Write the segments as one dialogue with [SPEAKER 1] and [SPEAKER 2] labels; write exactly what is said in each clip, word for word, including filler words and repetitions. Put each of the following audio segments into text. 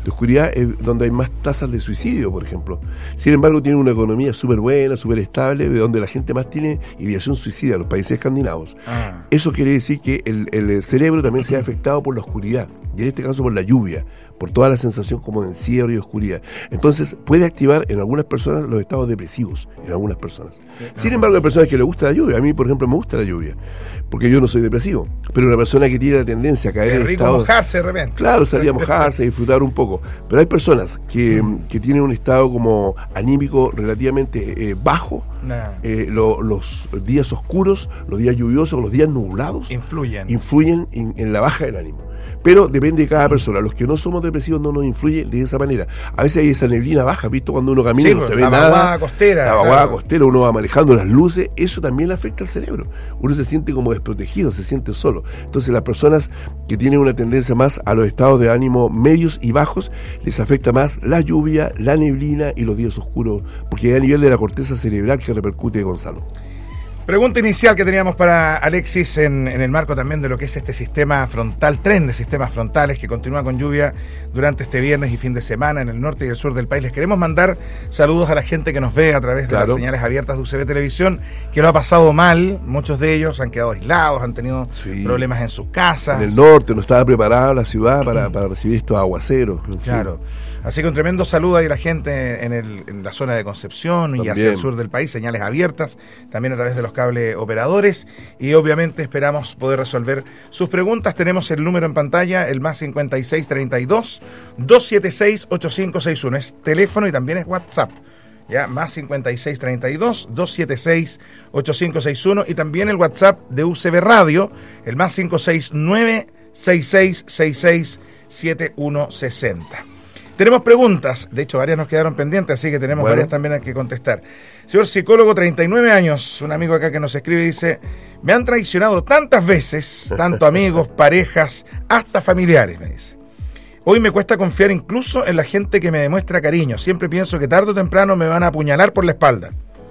[SPEAKER 1] de oscuridad es donde hay más tasas de suicidio, por ejemplo. Sin embargo, tiene una economía súper buena, súper estable, de donde la gente más tiene ideación suicida, los países escandinavos. Ah. Eso quiere decir que el, el cerebro también se ha afectado por la oscuridad, y en este caso por la lluvia, por toda la sensación como de encierro y oscuridad. Entonces puede activar en algunas personas los estados depresivos, en algunas personas. Sin embargo, hay personas que les gusta la lluvia. A mí, por ejemplo, me gusta la lluvia, porque yo no soy depresivo. Pero una persona que tiene la tendencia a caer
[SPEAKER 2] en
[SPEAKER 1] estado,
[SPEAKER 2] mojarse de repente.
[SPEAKER 1] Claro, salir a mojarse, a disfrutar un poco. Pero hay personas que, que tienen un estado como anímico relativamente eh, bajo. Nah. Eh, lo, los días oscuros, los días lluviosos, los días nublados
[SPEAKER 2] influyen,
[SPEAKER 1] influyen en, en la baja del ánimo. Pero depende de cada persona. Los que no somos depresivos no nos influye de esa manera. A veces hay esa neblina baja, ¿visto? Cuando uno camina sí, no se ve
[SPEAKER 2] la
[SPEAKER 1] nada.
[SPEAKER 2] La vaguada costera.
[SPEAKER 1] La vaguada claro. costera, uno va manejando las luces, eso también afecta al cerebro. Uno se siente como desprotegido, se siente solo. Entonces las personas que tienen una tendencia más a los estados de ánimo medios y bajos, les afecta más la lluvia, la neblina y los días oscuros, porque es a nivel de la corteza cerebral que repercute, Gonzalo.
[SPEAKER 2] Pregunta inicial que teníamos para Alexis en, en el marco también de lo que es este sistema frontal, tren de sistemas frontales que continúa con lluvia durante este viernes y fin de semana en el norte y el sur del país. Les queremos mandar saludos a la gente que nos ve a través de claro. las señales abiertas de U C B Televisión, que lo ha pasado mal. Muchos de ellos han quedado aislados, han tenido sí. problemas en sus casas.
[SPEAKER 1] En el norte no estaba preparada la ciudad para, para recibir estos aguaceros.
[SPEAKER 2] Claro. Así que un tremendo saludo ahí a la gente en, el, en la zona de Concepción también. Y hacia el sur del país, señales abiertas, también a través de los cables operadores, y obviamente esperamos poder resolver sus preguntas. Tenemos el número en pantalla, el más cincuenta y seis treinta y dos, doscientos setenta y seis, ochenta y cinco sesenta y uno, es teléfono y también es WhatsApp, ya, más cincuenta y seis treinta y dos, doscientos setenta y seis, ochenta y cinco sesenta y uno, y también el WhatsApp de U C B Radio, el más cinco seis nueve, seis seis seis seis, siete uno seis cero. Tenemos preguntas, de hecho varias nos quedaron pendientes, así que tenemos bueno. varias también que contestar. Señor psicólogo, treinta y nueve años, un amigo acá que nos escribe y dice: me han traicionado tantas veces, tanto amigos, parejas, hasta familiares, me dice. Hoy me cuesta confiar incluso en la gente que me demuestra cariño, siempre pienso que tarde o temprano me van a apuñalar por la espalda.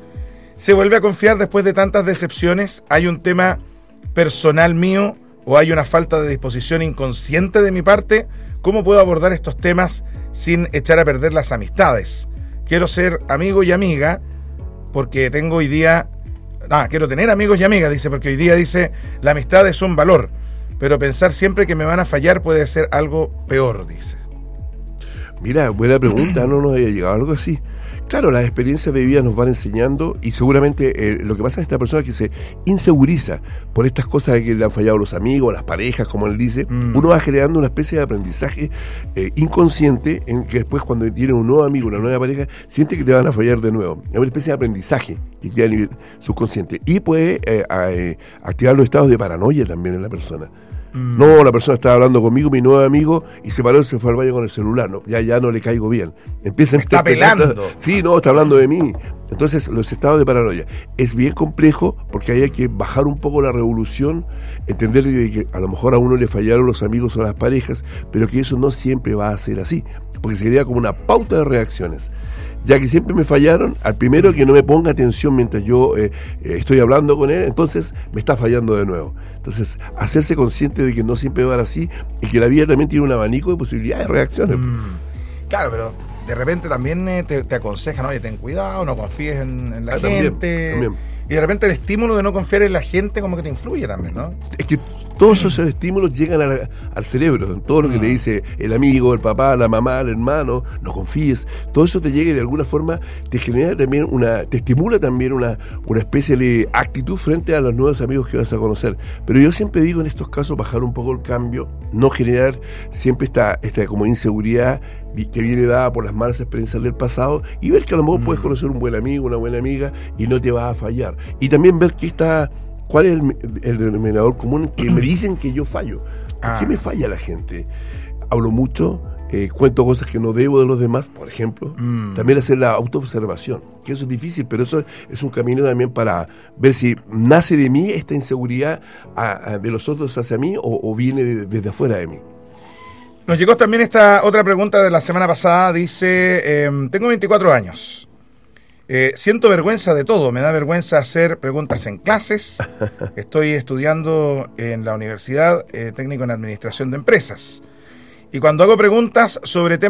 [SPEAKER 2] ¿Se vuelve a confiar después de tantas decepciones? ¿Hay un tema personal mío o hay una falta de disposición inconsciente de mi parte? ¿Cómo puedo abordar estos temas sin echar a perder las amistades? Quiero ser amigo y amiga porque tengo hoy día... Ah, quiero tener amigos y amigas, dice, porque hoy día dice, la amistad es un valor, pero pensar siempre que me van a fallar puede ser algo peor, dice.
[SPEAKER 1] Mira, buena pregunta, no nos había llegado algo así. Claro, las experiencias de vida nos van enseñando y seguramente eh, lo que pasa es esta persona que se inseguriza por estas cosas de que le han fallado los amigos, las parejas, como él dice, mm. uno va generando una especie de aprendizaje eh, inconsciente en que después cuando tiene un nuevo amigo, una nueva pareja, siente que te van a fallar de nuevo. Es una especie de aprendizaje que queda a nivel subconsciente y puede eh, eh, activar los estados de paranoia también en la persona. Mm. No, la persona estaba hablando conmigo, mi nuevo amigo, y se paró y se fue al baño con el celular. No, ya, ya no le caigo bien. Empieza
[SPEAKER 2] Me está pelando.
[SPEAKER 1] Sí, no, está hablando de mí. Entonces, los estados de paranoia es bien complejo porque ahí hay que bajar un poco la revolución, entender que a lo mejor a uno le fallaron los amigos o las parejas, pero que eso no siempre va a ser así, porque se crea como una pauta de reacciones. Ya que siempre me fallaron, al primero que no me ponga atención mientras yo eh, eh, estoy hablando con él, entonces me está fallando de nuevo. Entonces, hacerse consciente de que no siempre va a ser así y que la vida también tiene un abanico de posibilidades de reacciones.
[SPEAKER 2] Mm, claro, pero de repente también eh, te, te aconsejan, oye, ten cuidado, no confíes en, en la ah, gente. También, también. Y de repente el estímulo de no confiar en la gente como que te influye también, ¿no?
[SPEAKER 1] Es que todos esos estímulos llegan a la, al cerebro, todo lo que te dice el amigo, el papá, la mamá, el hermano, no confíes, todo eso te llega y de alguna forma te genera también una, te estimula también una, una especie de actitud frente a los nuevos amigos que vas a conocer. Pero yo siempre digo en estos casos bajar un poco el cambio, no generar siempre esta, esta como inseguridad que viene dada por las malas experiencias del pasado y ver que a lo mejor mm. puedes conocer un buen amigo, una buena amiga y no te va a fallar. Y también ver que está, cuál es el, el denominador común que me dicen que yo fallo. ¿Por ah. qué me falla la gente? Hablo mucho, eh, cuento cosas que no debo de los demás, por ejemplo. Mm. También hacer la autoobservación, que eso es difícil, pero eso es un camino también para ver si nace de mí esta inseguridad a, a, de los otros hacia mí o, o viene de, desde afuera de mí.
[SPEAKER 2] Nos llegó también esta otra pregunta de la semana pasada, dice, eh, tengo veinticuatro años, eh, siento vergüenza de todo, me da vergüenza hacer preguntas en clases, estoy estudiando en la universidad, eh, técnico en administración de empresas, y cuando hago preguntas sobre temas